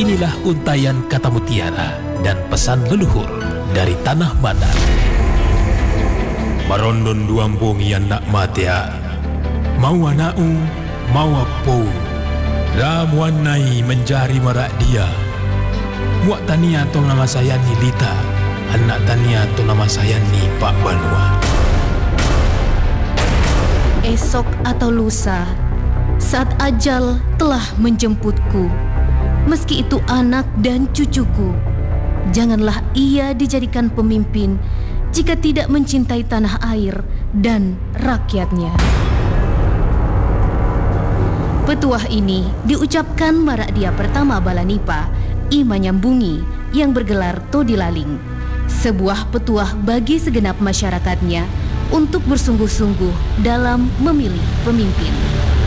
Inilah untayan kata mutiara dan pesan leluhur dari tanah Mandar. Marondon duambung yang nak matia, mau anau, mau apa, ramuanai menjari marak dia. Muak tania to nama saya ni Lita, anak tania to nama saya ni Pak Banua. Esok atau lusa, saat ajal telah menjemputku, meski itu anak dan cucuku, janganlah ia dijadikan pemimpin jika tidak mencintai tanah air dan rakyatnya. Petuah ini diucapkan Marakdia pertama Balanipa, I Manyambungi, yang bergelar Todilaling, sebuah petuah bagi segenap masyarakatnya untuk bersungguh-sungguh dalam memilih pemimpin.